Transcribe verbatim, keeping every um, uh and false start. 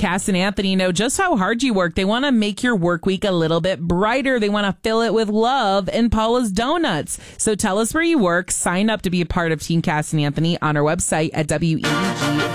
Cass and Anthony know just how hard you work. They want to make your work week a little bit brighter. They want to fill it with love and Paula's Donuts. So tell us where you work. Sign up to be a part of Team Cass and Anthony on our website at W E D G